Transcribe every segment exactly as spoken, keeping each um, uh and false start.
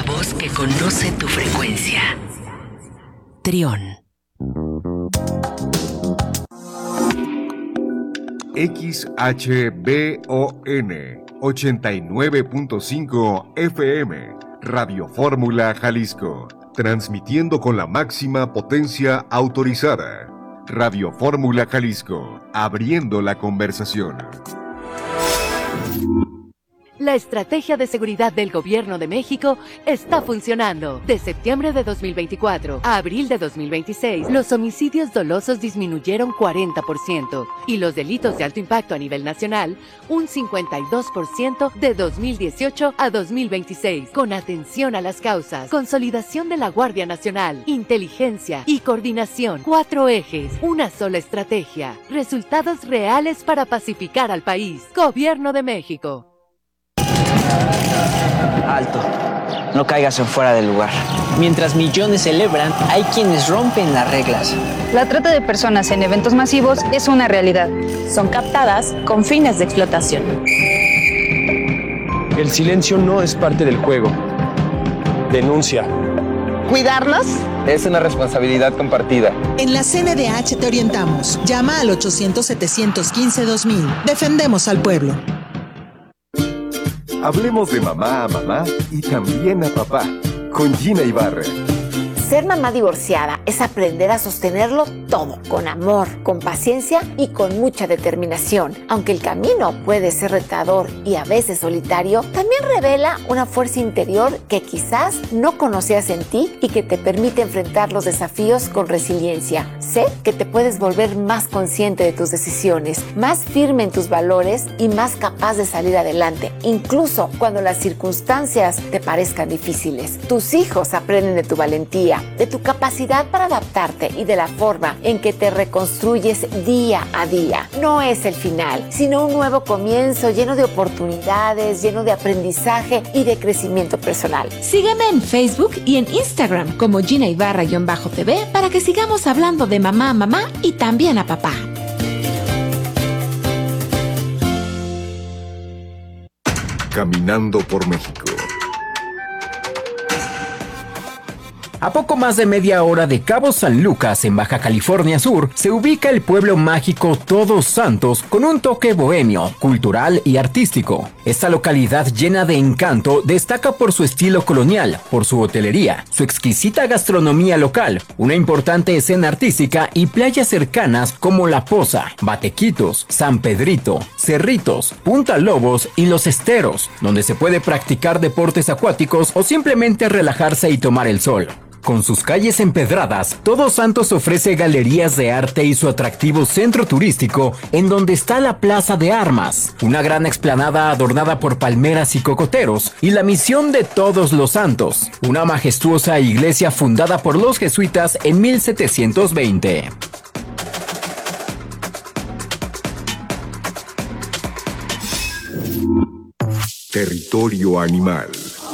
voz que conoce tu frecuencia. Trión. X H B O N ochenta y nueve punto cinco F M, Radio Fórmula Jalisco, transmitiendo con la máxima potencia autorizada. Radio Fórmula Jalisco, abriendo la conversación. La estrategia de seguridad del Gobierno de México está funcionando. De septiembre de dos mil veinticuatro a abril de dos mil veintiséis, los homicidios dolosos disminuyeron cuarenta por ciento y los delitos de alto impacto a nivel nacional un cincuenta y dos por ciento de dos mil dieciocho a dos mil veintiséis. Con atención a las causas, consolidación de la Guardia Nacional, inteligencia y coordinación. Cuatro ejes, una sola estrategia. Resultados reales para pacificar al país. Gobierno de México. Alto, no caigas en fuera del lugar. Mientras millones celebran, hay quienes rompen las reglas. La trata de personas en eventos masivos es una realidad. Son captadas con fines de explotación. El silencio no es parte del juego. Denuncia. ¿Cuidarnos? Es una responsabilidad compartida. En la C N D H te orientamos. Llama al ochocientos, setecientos quince, dos mil. Defendemos al pueblo. Hablemos de mamá a mamá y también a papá, con Gina Ibarra. Ser mamá divorciada es aprender a sostenerlo todo, con amor, con paciencia y con mucha determinación. Aunque el camino puede ser retador y a veces solitario, también revela una fuerza interior que quizás no conocías en ti y que te permite enfrentar los desafíos con resiliencia. Sé que te puedes volver más consciente de tus decisiones, más firme en tus valores y más capaz de salir adelante, incluso cuando las circunstancias te parezcan difíciles. Tus hijos aprenden de tu valentía, de tu capacidad para adaptarte y de la forma en que te reconstruyes día a día. No es el final, sino un nuevo comienzo lleno de oportunidades, lleno de aprendizaje y de crecimiento personal. Sígueme en Facebook y en Instagram como Gina Ibarra-T V para que sigamos hablando de mamá a mamá y también a papá. Caminando por México. A poco más de media hora de Cabo San Lucas, en Baja California Sur, se ubica el pueblo mágico Todos Santos con un toque bohemio, cultural y artístico. Esta localidad llena de encanto destaca por su estilo colonial, por su hotelería, su exquisita gastronomía local, una importante escena artística y playas cercanas como La Poza, Batequitos, San Pedrito, Cerritos, Punta Lobos y Los Esteros, donde se puede practicar deportes acuáticos o simplemente relajarse y tomar el sol. Con sus calles empedradas, Todos Santos ofrece galerías de arte y su atractivo centro turístico, en donde está la Plaza de Armas, una gran explanada adornada por palmeras y cocoteros, y la Misión de Todos los Santos, una majestuosa iglesia fundada por los jesuitas en mil setecientos veinte. Territorio animal.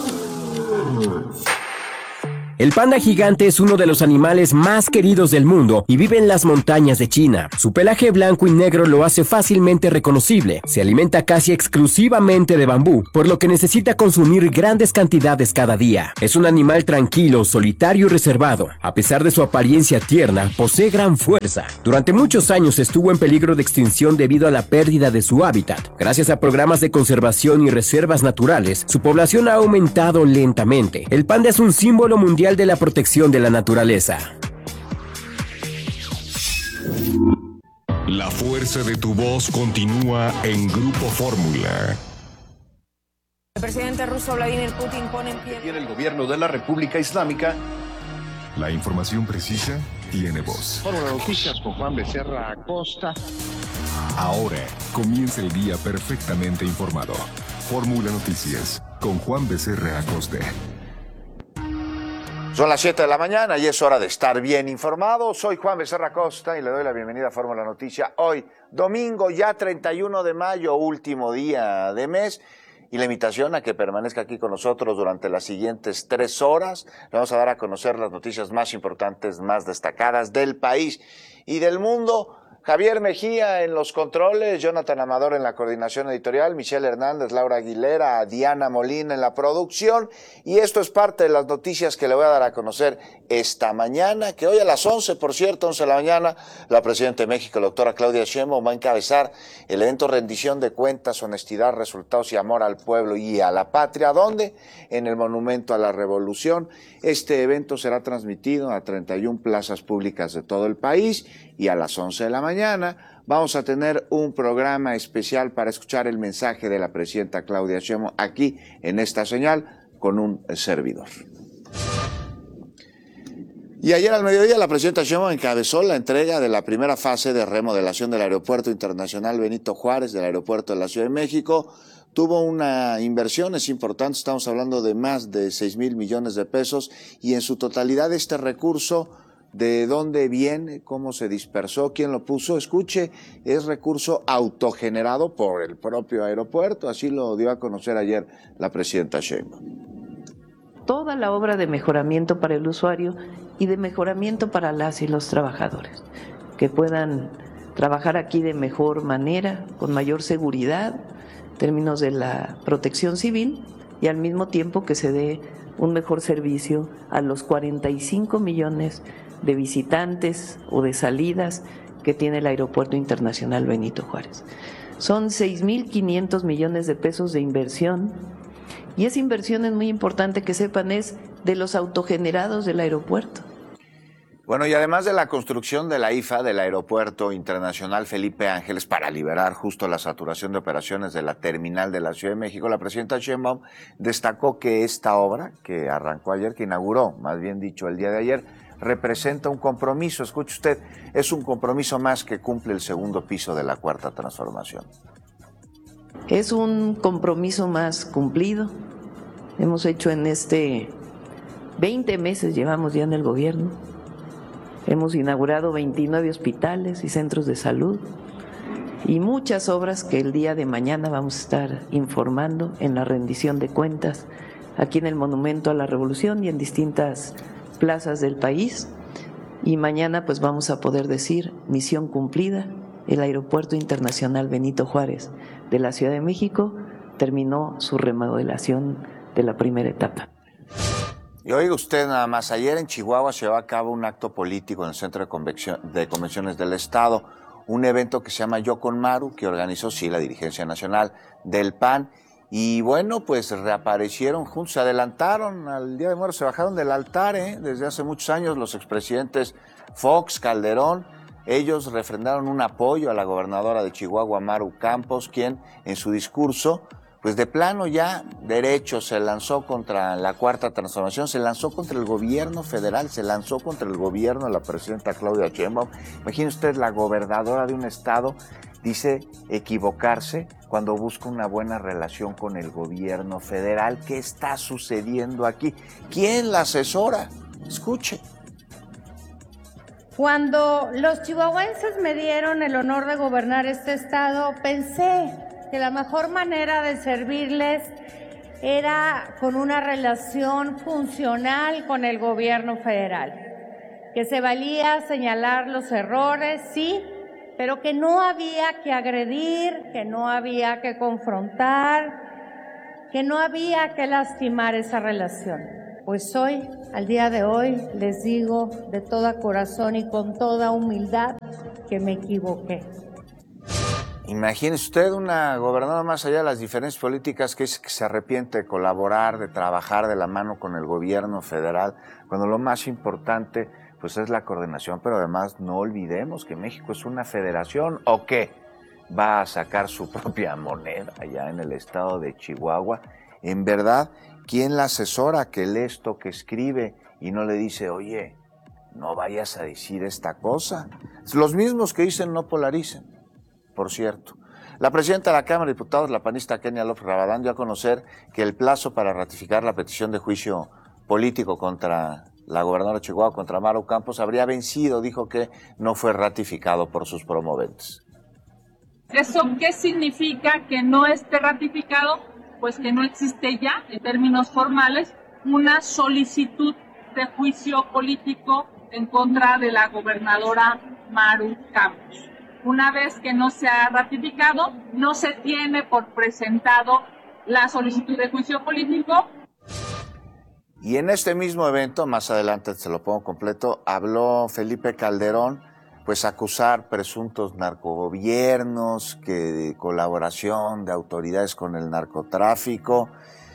El panda gigante es uno de los animales más queridos del mundo y vive en las montañas de China. Su pelaje blanco y negro lo hace fácilmente reconocible. Se alimenta casi exclusivamente de bambú, por lo que necesita consumir grandes cantidades cada día. Es un animal tranquilo, solitario y reservado. A pesar de su apariencia tierna, posee gran fuerza. Durante muchos años estuvo en peligro de extinción debido a la pérdida de su hábitat. Gracias a programas de conservación y reservas naturales, su población ha aumentado lentamente. El panda es un símbolo mundial de la protección de la naturaleza. La fuerza de tu voz continúa en Grupo Fórmula. El presidente ruso Vladimir Putin pone en pie... Tiene el gobierno de la República Islámica. La información precisa tiene voz. Fórmula Noticias con Juan Becerra Acosta. Ahora comienza el día perfectamente informado. Fórmula Noticias con Juan Becerra Acosta. Son las siete de la mañana y es hora de estar bien informado. Soy Juan Becerra Costa y le doy la bienvenida a Fórmula Noticia. Hoy, domingo, ya treinta y uno de mayo, último día de mes. Y la invitación a que permanezca aquí con nosotros durante las siguientes tres horas. Le vamos a dar a conocer las noticias más importantes, más destacadas del país y del mundo. Javier Mejía en los controles, Jonathan Amador en la coordinación editorial, Michelle Hernández, Laura Aguilera, Diana Molina en la producción, y esto es parte de las noticias que le voy a dar a conocer esta mañana, que hoy a las once, por cierto, once de la mañana, la presidenta de México, la doctora Claudia Sheinbaum, va a encabezar el evento Rendición de Cuentas, Honestidad, Resultados y Amor al Pueblo y a la Patria, ¿dónde? En el Monumento a la Revolución. Este evento será transmitido a treinta y una plazas públicas de todo el país, y a las once de la mañana vamos a tener un programa especial para escuchar el mensaje de la presidenta Claudia Sheinbaum aquí en esta señal con un servidor. Y ayer al mediodía la presidenta Sheinbaum encabezó la entrega de la primera fase de remodelación del Aeropuerto Internacional Benito Juárez, del aeropuerto de la Ciudad de México. Tuvo una inversión, es importante, estamos hablando de más de seis mil millones de pesos, y en su totalidad este recurso, ¿de dónde viene? ¿Cómo se dispersó? ¿Quién lo puso? Escuche, es recurso autogenerado por el propio aeropuerto, así lo dio a conocer ayer la presidenta Sheinbaum. Toda la obra de mejoramiento para el usuario y de mejoramiento para las y los trabajadores, que puedan trabajar aquí de mejor manera, con mayor seguridad, en términos de la protección civil, y al mismo tiempo que se dé un mejor servicio a los cuarenta y cinco millones de visitantes o de salidas que tiene el Aeropuerto Internacional Benito Juárez. Son seis mil quinientos millones de pesos de inversión, y esa inversión es muy importante que sepan, es de los autogenerados del aeropuerto. Bueno, y además de la construcción de la I F A, del Aeropuerto Internacional Felipe Ángeles, para liberar justo la saturación de operaciones de la terminal de la Ciudad de México, la presidenta Sheinbaum destacó que esta obra, que arrancó ayer, que inauguró, más bien dicho, el día de ayer, representa un compromiso, escuche usted, es un compromiso más que cumple el segundo piso de la Cuarta Transformación. Es un compromiso más cumplido. Hemos hecho en este veinte meses, llevamos ya en el gobierno. Hemos inaugurado veintinueve hospitales y centros de salud y muchas obras que el día de mañana vamos a estar informando en la rendición de cuentas aquí en el Monumento a la Revolución y en distintas plazas del país. Y mañana pues vamos a poder decir misión cumplida. El Aeropuerto Internacional Benito Juárez de la Ciudad de México terminó su remodelación de la primera etapa. Y oiga usted nada más, ayer en Chihuahua se llevó a cabo un acto político en el Centro de, Convención, de Convenciones del Estado, un evento que se llama Yo con Maru, que organizó sí la dirigencia nacional del P A N, y bueno, pues reaparecieron juntos, se adelantaron al Día de Muertos, se bajaron del altar, ¿eh? Desde hace muchos años los expresidentes Fox, Calderón, ellos refrendaron un apoyo a la gobernadora de Chihuahua, Maru Campos, quien en su discurso, pues de plano ya derecho, se lanzó contra la Cuarta Transformación, se lanzó contra el gobierno federal, se lanzó contra el gobierno de la presidenta Claudia Sheinbaum. Imagine usted, la gobernadora de un estado dice equivocarse cuando busca una buena relación con el gobierno federal. ¿Qué está sucediendo aquí? ¿Quién la asesora? Escuche. Cuando los chihuahuenses me dieron el honor de gobernar este estado, pensé que la mejor manera de servirles era con una relación funcional con el gobierno federal, que se valía señalar los errores, sí, pero que no había que agredir, que no había que confrontar, que no había que lastimar esa relación. Pues hoy, al día de hoy, les digo de todo corazón y con toda humildad que me equivoqué. Imagínese usted una gobernadora más allá de las diferencias políticas que, es, que se arrepiente de colaborar, de trabajar de la mano con el gobierno federal, cuando lo más importante pues es la coordinación, pero además no olvidemos que México es una federación, ¿o qué? Va a sacar su propia moneda allá en el estado de Chihuahua. En verdad, ¿quién la asesora que lee esto que escribe y no le dice, oye, no vayas a decir esta cosa? Los mismos que dicen no polaricen. Por cierto, la presidenta de la Cámara de Diputados, la panista Kenia López Rabadán, dio a conocer que el plazo para ratificar la petición de juicio político contra la gobernadora de Chihuahua, contra Maru Campos, habría vencido. Dijo que no fue ratificado por sus promoventes. ¿Eso qué significa que no esté ratificado? Pues que no existe ya, en términos formales, una solicitud de juicio político en contra de la gobernadora Maru Campos. Una vez que no se ha ratificado, no se tiene por presentado la solicitud de juicio político. Y en este mismo evento, más adelante se lo pongo completo, habló Felipe Calderón, pues acusar presuntos narcogobiernos, que de colaboración de autoridades con el narcotráfico,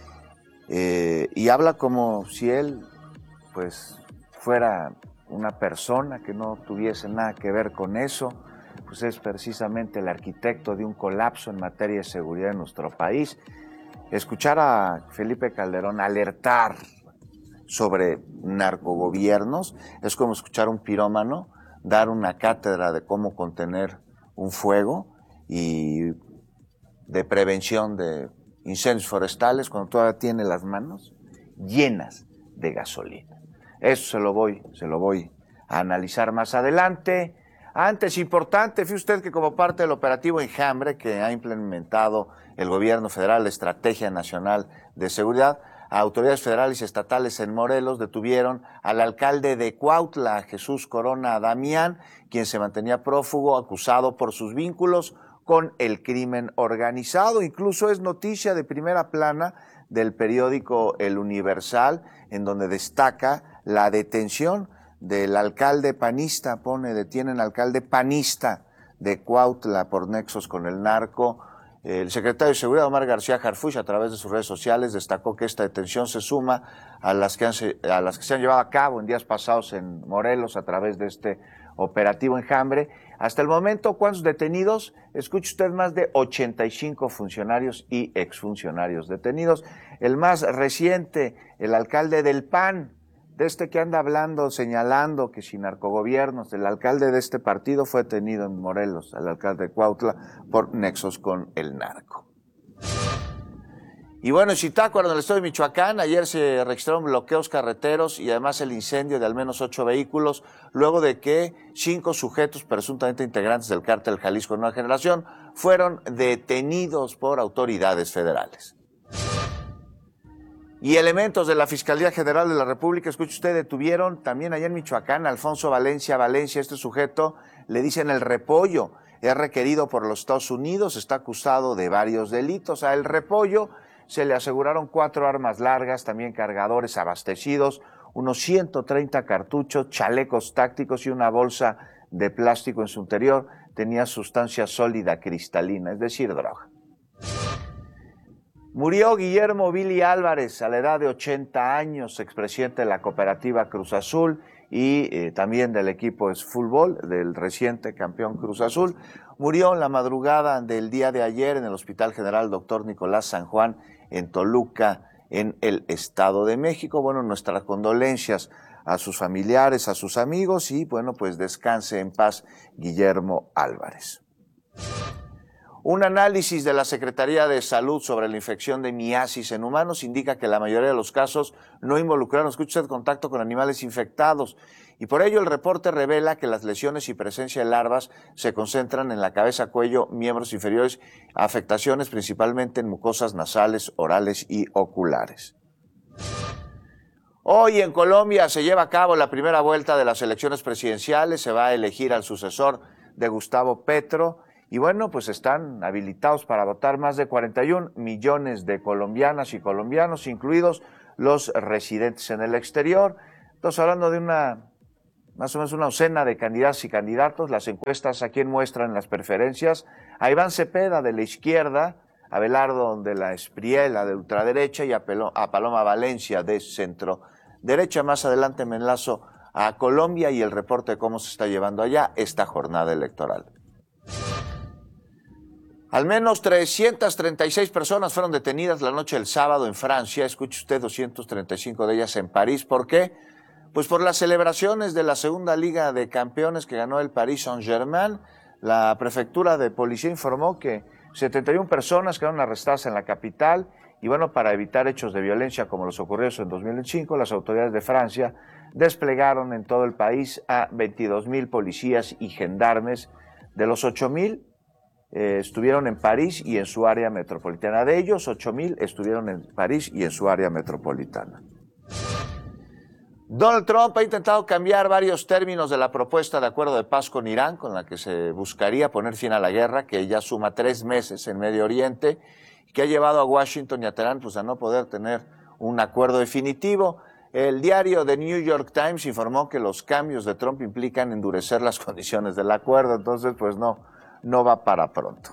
eh, y habla como si él, pues, fuera una persona que no tuviese nada que ver con eso, pues es precisamente el arquitecto de un colapso en materia de seguridad en nuestro país. Escuchar a Felipe Calderón alertar sobre narcogobiernos es como escuchar a un pirómano dar una cátedra de cómo contener un fuego y de prevención de incendios forestales cuando todavía tiene las manos llenas de gasolina. Eso se lo voy, se lo voy a analizar más adelante. Antes, importante, fíjese usted que como parte del operativo Enjambre que ha implementado el gobierno federal, la Estrategia Nacional de Seguridad, autoridades federales y estatales en Morelos detuvieron al alcalde de Cuautla, Jesús Corona Damián, quien se mantenía prófugo, acusado por sus vínculos con el crimen organizado. Incluso es noticia de primera plana del periódico El Universal, en donde destaca la detención del alcalde panista, pone, detienen al alcalde panista de Cuautla por nexos con el narco. El secretario de Seguridad, Omar García Harfuch, a través de sus redes sociales, destacó que esta detención se suma a las que, han, a las que se han llevado a cabo en días pasados en Morelos a través de este operativo Enjambre. Hasta el momento, ¿cuántos detenidos? Escuche usted, más de ochenta y cinco funcionarios y exfuncionarios detenidos. El más reciente, el alcalde del P A N, de este que anda hablando, señalando que sin narcogobiernos, el alcalde de este partido fue detenido en Morelos, el alcalde de Cuautla, por nexos con el narco. Y bueno, en Zitácuaro, en el estado de Michoacán, ayer se registraron bloqueos carreteros y además el incendio de al menos ocho vehículos, luego de que cinco sujetos, presuntamente integrantes del cártel Jalisco Nueva Generación, fueron detenidos por autoridades federales. Y elementos de la Fiscalía General de la República, escuche usted, detuvieron también allá en Michoacán a Alfonso Valencia Valencia. Este sujeto le dicen el Repollo, es requerido por los Estados Unidos, está acusado de varios delitos. A El Repollo se le aseguraron cuatro armas largas, también cargadores abastecidos, unos ciento treinta cartuchos, chalecos tácticos y una bolsa de plástico en su interior. Tenía sustancia sólida cristalina, es decir, droga. Murió Guillermo Billy Álvarez a la edad de ochenta años, expresidente de la cooperativa Cruz Azul y eh, también del equipo de fútbol del reciente campeón Cruz Azul. Murió en la madrugada del día de ayer en el Hospital General Doctor Nicolás San Juan en Toluca, en el Estado de México. Bueno, nuestras condolencias a sus familiares, a sus amigos y bueno, pues descanse en paz Guillermo Álvarez. Un análisis de la Secretaría de Salud sobre la infección de miasis en humanos indica que la mayoría de los casos no involucraron, escuche usted, contacto con animales infectados. Y por ello el reporte revela que las lesiones y presencia de larvas se concentran en la cabeza, cuello, miembros inferiores, afectaciones principalmente en mucosas nasales, orales y oculares. Hoy en Colombia se lleva a cabo la primera vuelta de las elecciones presidenciales, se va a elegir al sucesor de Gustavo Petro. Y bueno, pues están habilitados para votar más de cuarenta y un millones de colombianas y colombianos, incluidos los residentes en el exterior. Estamos hablando de una, más o menos una docena de candidatas y candidatos. Las encuestas a quien muestran las preferencias: a Iván Cepeda de la izquierda, a Abelardo de la Espriella de ultraderecha y a, Pelo, a Paloma Valencia de centro derecha. Más adelante me enlazo a Colombia y el reporte de cómo se está llevando allá esta jornada electoral. Al menos trescientas treinta y seis personas fueron detenidas la noche del sábado en Francia. Escuche usted, doscientas treinta y cinco de ellas en París. ¿Por qué? Pues por las celebraciones de la segunda Liga de Campeones que ganó el Paris Saint-Germain. La prefectura de policía informó que setenta y una personas quedaron arrestadas en la capital. Y bueno, para evitar hechos de violencia como los ocurridos en dos mil veinticinco, las autoridades de Francia desplegaron en todo el país a veintidós mil policías y gendarmes. De los ocho mil, Eh, estuvieron en París y en su área metropolitana. De ellos, ocho mil estuvieron en París y en su área metropolitana. Donald Trump ha intentado cambiar varios términos de la propuesta de acuerdo de paz con Irán, con la que se buscaría poner fin a la guerra, que ya suma tres meses en Medio Oriente, y que ha llevado a Washington y a Teherán pues, a no poder tener un acuerdo definitivo. El diario The New York Times informó que los cambios de Trump implican endurecer las condiciones del acuerdo, entonces pues no, no va para pronto.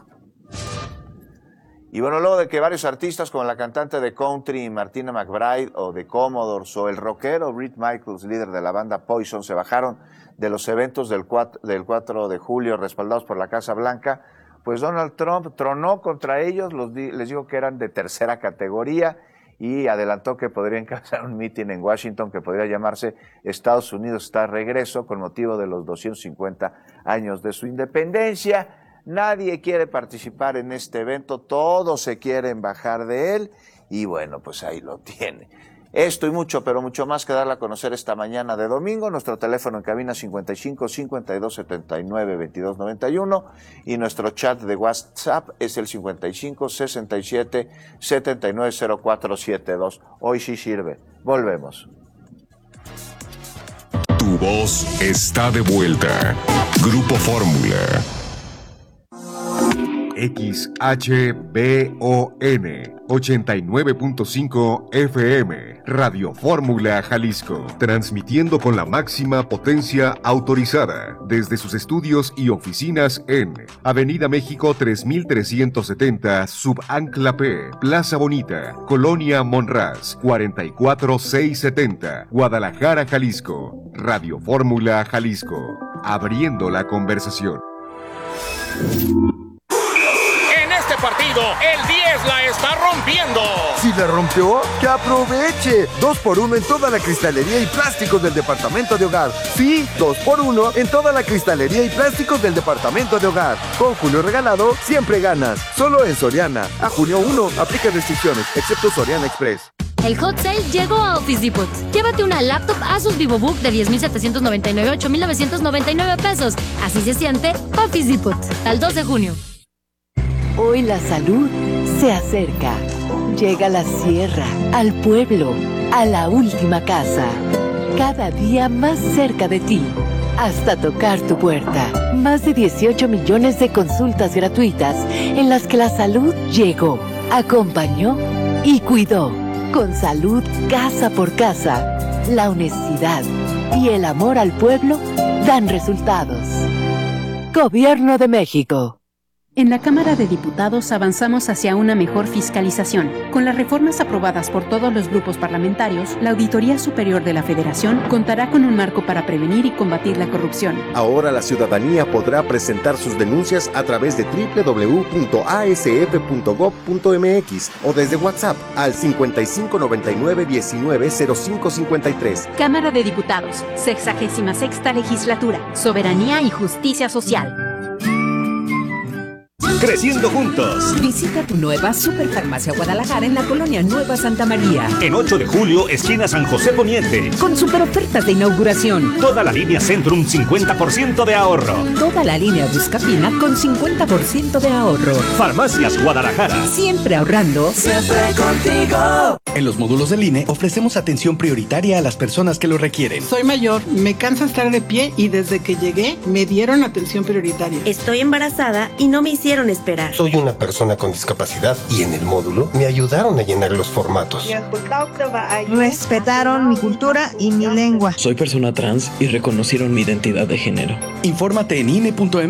Y bueno, luego de que varios artistas como la cantante de country Martina McBride o de Commodores o el rockero Bret Michaels, líder de la banda Poison, se bajaron de los eventos del cuatro de julio respaldados por la Casa Blanca, pues Donald Trump tronó contra ellos, los di- les dijo que eran de tercera categoría y adelantó que podría encabezar un mitin en Washington que podría llamarse Estados Unidos está de regreso con motivo de los doscientos cincuenta años de su independencia. Nadie quiere participar en este evento, todos se quieren bajar de él y bueno, pues ahí lo tiene. Esto y mucho, pero mucho más que darle a conocer esta mañana de domingo. Nuestro teléfono en cabina cincuenta y cinco, cincuenta y dos, setenta y nueve, veintidós, noventa y uno y nuestro chat de WhatsApp es el cincuenta y cinco, sesenta y siete, setenta y nueve, cero cuatro setenta y dos. Hoy sí sirve. Volvemos. Tu voz está de vuelta. Grupo Fórmula. X H B O N ochenta y nueve punto cinco F M, Radio Fórmula Jalisco, transmitiendo con la máxima potencia autorizada desde sus estudios y oficinas en Avenida México tres mil trescientos setenta, Subancla P, Plaza Bonita, Colonia Monraz, cuarenta y cuatro mil seiscientos setenta, Guadalajara, Jalisco. Radio Fórmula Jalisco, abriendo la conversación. Partido, el diez la está rompiendo. Si la rompió, que aproveche. dos por uno en toda la cristalería y plásticos del departamento de hogar. Sí, dos por uno en toda la cristalería y plásticos del departamento de hogar. Con Julio Regalado, siempre ganas. Solo en Soriana. A junio uno, aplica restricciones, excepto Soriana Express. El hot sale llegó a Office Depot. Llévate una laptop Asus VivoBook de diez mil setecientos noventa y nueve a ocho mil novecientos noventa y nueve pesos. Así se siente Office Depot. Al dos de junio. Hoy la salud se acerca. Llega a la sierra, al pueblo, a la última casa. Cada día más cerca de ti, hasta tocar tu puerta. Más de dieciocho millones de consultas gratuitas en las que la salud llegó, acompañó y cuidó. Con salud casa por casa, la honestidad y el amor al pueblo dan resultados. Gobierno de México. En la Cámara de Diputados avanzamos hacia una mejor fiscalización. Con las reformas aprobadas por todos los grupos parlamentarios, la Auditoría Superior de la Federación contará con un marco para prevenir y combatir la corrupción. Ahora la ciudadanía podrá presentar sus denuncias a través de doble u doble u doble u punto a s f punto gob punto m x o desde WhatsApp al cincuenta y cinco noventa y nueve diecinueve cero cinco cincuenta y tres. Cámara de Diputados, sexagésima sexta legislatura, soberanía y justicia social. Creciendo juntos. Visita tu nueva Superfarmacia Guadalajara en la colonia Nueva Santa María. En ocho de julio, esquina San José Poniente. Con super ofertas de inauguración. Toda la línea Centrum, cincuenta por ciento de ahorro. Toda la línea Buscapina con cincuenta por ciento de ahorro. Farmacias Guadalajara. Siempre ahorrando. Siempre contigo. En los módulos del I N E ofrecemos atención prioritaria a las personas que lo requieren. Soy mayor, me cansa estar de pie y desde que llegué me dieron atención prioritaria. Estoy embarazada y no me hicieron esperar. Soy una persona con discapacidad y en el módulo me ayudaron a llenar los formatos. Respetaron mi cultura y mi lengua. Soy persona trans y reconocieron mi identidad de género. Infórmate en I N E punto M X.